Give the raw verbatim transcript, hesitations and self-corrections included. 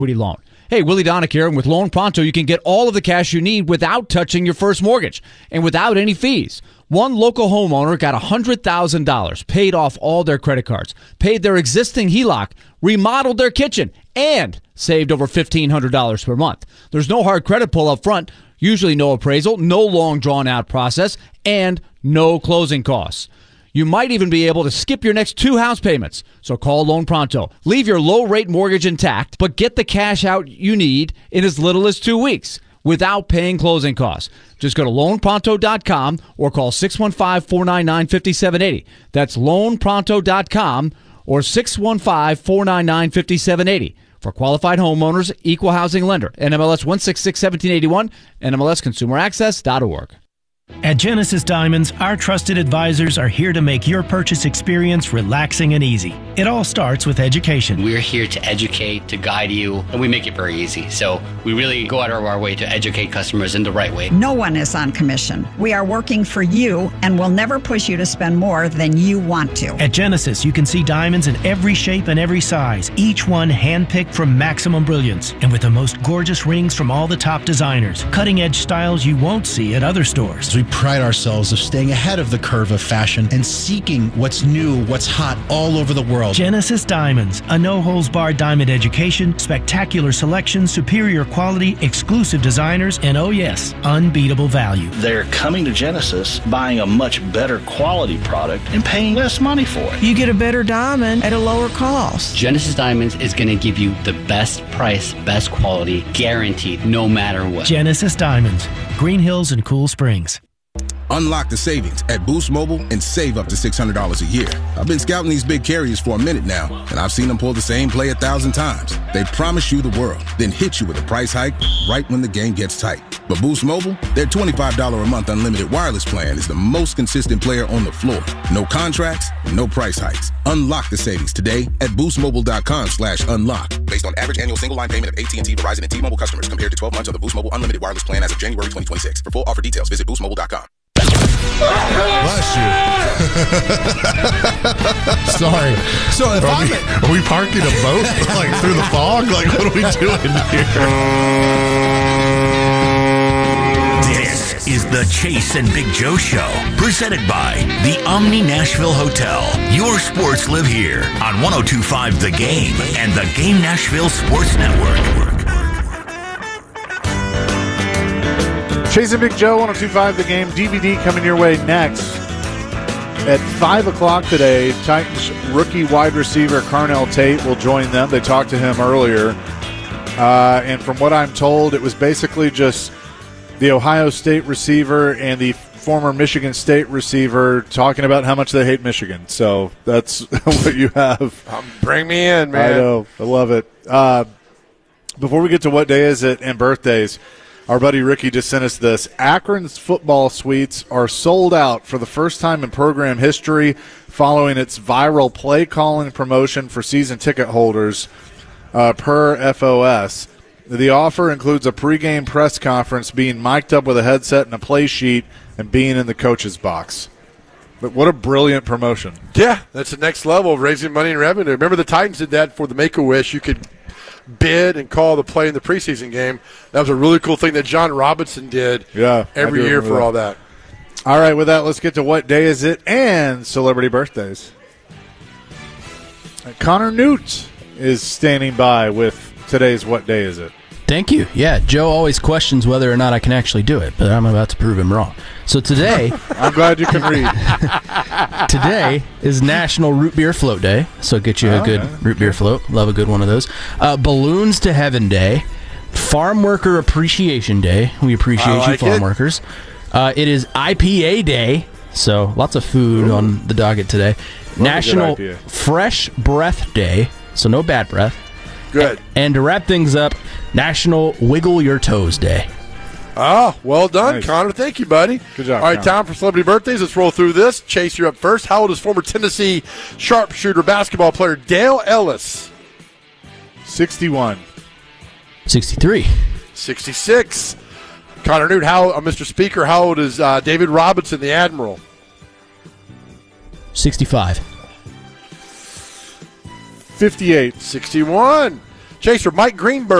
equity loan. Hey, Willie Donick here, and with Loan Pronto, you can get all of the cash you need without touching your first mortgage and without any fees. One local homeowner got one hundred thousand dollars, paid off all their credit cards, paid their existing H E L O C, remodeled their kitchen, and saved over fifteen hundred dollars per month. There's no hard credit pull up front, usually no appraisal, no long drawn-out process, and no closing costs. You might even be able to skip your next two house payments. So call Loan Pronto. Leave your low-rate mortgage intact, but get the cash out you need in as little as two weeks without paying closing costs. Just go to loan pronto dot com or call six one five, four nine nine, five seven eight zero. That's loan pronto dot com or six one five, four nine nine, five seven eight zero. For qualified homeowners, equal housing lender. N M L S one six six, one seven eight one, N M L S consumer access dot org. At Genesis Diamonds, our trusted advisors are here to make your purchase experience relaxing and easy. It all starts with education. We're here to educate, to guide you, and we make it very easy. So we really go out of our way to educate customers in the right way. No one is on commission. We are working for you and will never push you to spend more than you want to. At Genesis, you can see diamonds in every shape and every size, each one handpicked from maximum brilliance, and with the most gorgeous rings from all the top designers. Cutting-edge styles you won't see at other stores. We pride ourselves of staying ahead of the curve of fashion and seeking what's new, what's hot all over the world. Genesis Diamonds, a no-holds-barred diamond education, spectacular selection, superior quality, exclusive designers, and oh yes, unbeatable value. They're coming to Genesis, buying a much better quality product and paying less money for it. You get a better diamond at a lower cost. Genesis Diamonds is going to give you the best price, best quality, guaranteed, no matter what. Genesis Diamonds, Green Hills and Cool Springs. Unlock the savings at Boost Mobile and save up to six hundred dollars a year. I've been scouting these big carriers for a minute now, and I've seen them pull the same play a thousand times. They promise you the world, then hit you with a price hike right when the game gets tight. But Boost Mobile, their twenty-five dollars a month unlimited wireless plan is the most consistent player on the floor. No contracts, no price hikes. Unlock the savings today at boostmobile.com slash unlock. Based on average annual single line payment of A T and T, Verizon, and T-Mobile customers compared to twelve months of the Boost Mobile unlimited wireless plan as of January twenty twenty-six. For full offer details, visit boost mobile dot com. Bless you. Sorry. So if are, I'm we, are we parking a boat like through the fog? Like what are we doing here? This is the Chase and Big Joe Show, presented by the Omni Nashville Hotel. Your sports live here on one oh two point five The Game and the Game Nashville Sports Network. Chase and Big Joe, one oh two point five The Game. D V D coming your way next. At five o'clock today, Titans rookie wide receiver Carnell Tate will join them. They talked to him earlier. Uh, and from what I'm told, it was basically just the Ohio State receiver and the former Michigan State receiver talking about how much they hate Michigan. So that's what you have. Um, bring me in, man. I know. I love it. Uh, before we get to what day is it and birthdays, our buddy Ricky just sent us this. Akron's football suites are sold out for the first time in program history following its viral play calling promotion for season ticket holders uh, per F O S. The offer includes a pregame press conference, being mic'd up with a headset and a play sheet, and being in the coach's box. But what a brilliant promotion. Yeah, that's the next level of raising money and revenue. Remember the Titans did that for the Make-A-Wish. You could bid and call the play in the preseason game. That was a really cool thing that John Robinson did yeah, every year for that. all that. All right, with that, let's get to what day is it and celebrity birthdays. Connor Newt is standing by with today's what day is it. Thank you. Yeah, Joe always questions whether or not I can actually do it, but I'm about to prove him wrong. So today... I'm glad you can read. Today is National Root Beer Float Day, so get you a oh, good okay. root beer float. Love a good one of those. Uh, Balloons to Heaven Day. Farm Worker Appreciation Day. We appreciate like you, farm it. workers. Uh, it is I P A Day, so lots of food Ooh. on the docket today. Love National Fresh Breath Day, so no bad breath. Good. And to wrap things up, National Wiggle Your Toes Day. Oh, well done, nice. Connor. Thank you, buddy. Good job. All right, Connor. time for celebrity birthdays. Let's roll through this. Chase, you're up first. How old is former Tennessee sharpshooter basketball player Dale Ellis? sixty-one. sixty-three. sixty-six. Connor Newt, how, uh, Mister Speaker, how old is uh, David Robinson, the Admiral? sixty-five. fifty-eight. sixty-one. Chaser Mike Greenberg.